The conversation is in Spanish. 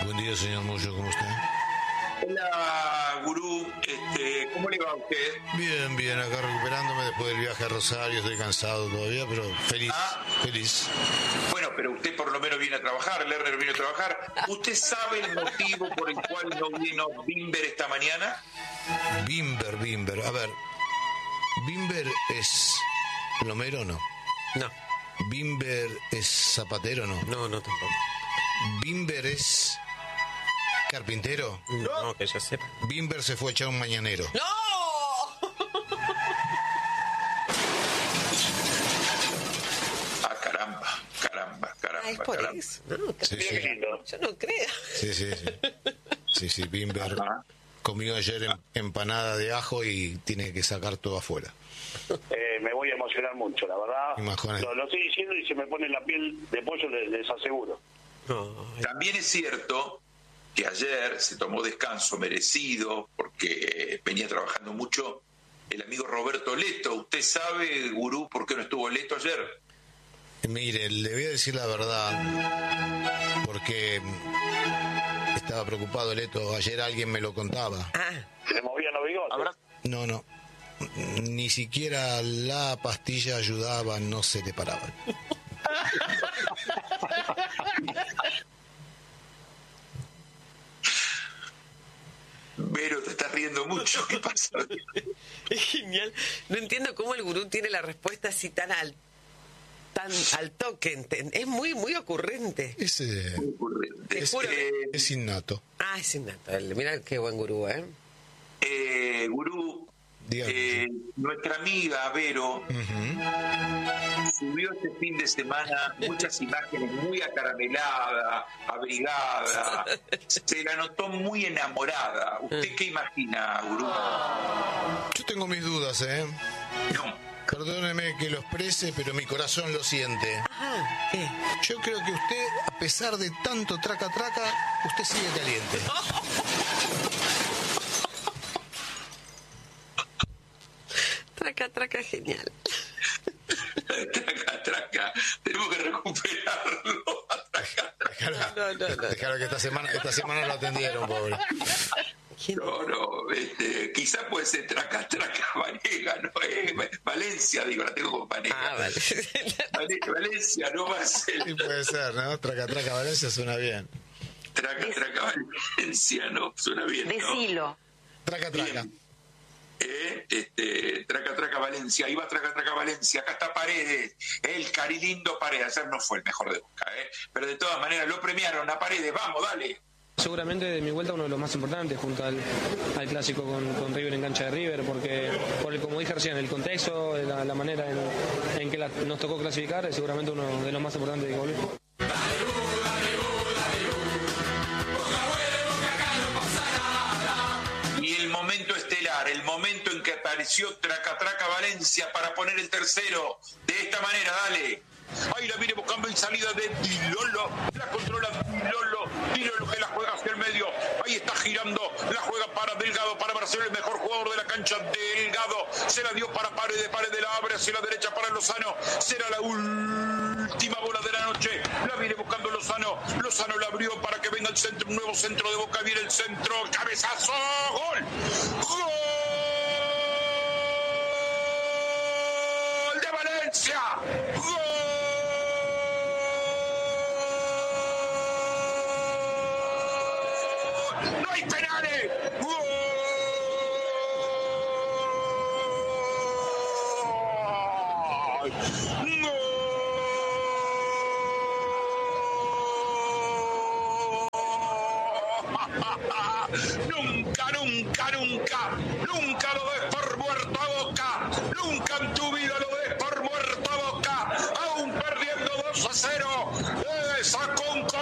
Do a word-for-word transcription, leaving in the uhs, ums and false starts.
Buen día, señor Moyo, ¿cómo está? Hola, gurú, este, ¿cómo le va a usted? Bien, bien, acá recuperándome después del viaje a Rosario, estoy cansado todavía, pero feliz, ah. feliz. Bueno, pero usted por lo menos viene a trabajar, Lerner viene a trabajar. ¿Usted sabe el motivo por el cual no vino Bimber esta mañana? Bimber, Bimber, a ver, ¿Bimber es plomero o no? No. ¿Bimber es zapatero o no? No, no tampoco. ¿Bimber es carpintero? No, no, que yo sepa. Bimber se fue a echar un mañanero. ¡No! Ah, caramba, caramba, caramba. Ah, es por caramba. eso. No, Sí, sí. yo no creo. Sí, sí, sí. Sí, sí, Bimber Ajá. comió ayer em- empanada de ajo y tiene que sacar todo afuera. Eh, me voy a emocionar mucho, la verdad. Imagínate. Lo, lo estoy diciendo y se me pone la piel de pollo, les, les aseguro. No, También es cierto que ayer se tomó descanso merecido porque venía trabajando mucho el amigo Roberto Leto. ¿Usted sabe, gurú, por qué no estuvo Leto ayer? Mire, le voy a decir la verdad, porque estaba preocupado, Leto. Ayer alguien me lo contaba. ah, Se le movían los bigotes. ¿Habrá? No, no. Ni siquiera la pastilla ayudaba, no se le paraban. Vero, te estás riendo mucho. ¿Qué pasa? es genial. No entiendo cómo el gurú tiene la respuesta así tan al, tan al toque. enten- Es muy, muy ocurrente. Es, eh, Te es, juro. Eh, es innato. Ah, es innato. Mira qué buen gurú, ¿eh? eh, gurú, Dígame. eh, nuestra amiga Vero Ujú. subió este fin de semana muchas imágenes muy acarameladas, abrigada, se la notó muy enamorada. ¿Usted qué imagina, gurú? Yo tengo mis dudas, ¿eh? No. Perdóneme que lo exprese, pero mi corazón lo siente. Ajá, ¿qué? Yo creo que usted, a pesar de tanto traca traca, usted sigue caliente. Traca, traca, genial. Traca, traca, tenemos que recuperarlo. Traca, traca. Déjalo, No, no, no. déjalo que esta semana, esta semana lo atendieron, pobre. ¿Quién? No, no, este, quizás puede ser traca, traca, Vanega, no eh, Valencia, digo, la tengo con Vanega. Ah, vale. Vale- Valencia, no va a ser. Sí, puede ser, ¿no? Traca traca Valencia suena bien. Traca, traca, Valencia, no, suena bien, ¿no? Decilo. Traca traca. Bien. Eh, este, traca, traca, Valencia, iba traca, traca, Valencia, acá está Paredes, el carilindo Paredes, ayer no fue el mejor de Boca, eh, pero de todas maneras lo premiaron a Paredes, vamos, dale. Seguramente de mi vuelta uno de los más importantes junto al, al clásico con, con River en cancha de River, porque por el, como dije recién, el contexto, la, la manera en, en que la- nos tocó clasificar es seguramente uno de los más importantes de volver. Y el momento estelar, el momento en que apareció Traca Traca Valencia para poner el tercero, de esta manera, dale. Ahí la viene buscando en salida de Dilolo, la controla Dilolo, Dilolo que la juega hacia el medio, ahí está girando, la juega para Delgado, para Marcelo, el mejor jugador de la cancha, Delgado, se la dio para Paredes, Paredes la abre hacia la derecha para Lozano, será la última bola de la noche, la viene buscando Lozano, Lozano la abrió para que venga el centro, un nuevo centro de Boca, viene el centro, cabezazo, gol, gol de Valencia, gol. ¡No hay penales! ¡Gol! ¡Gol! Nunca, nunca, nunca, nunca lo des por muerto a Boca, nunca en tu vida lo des por muerto a Boca, aún perdiendo dos a cero, esa con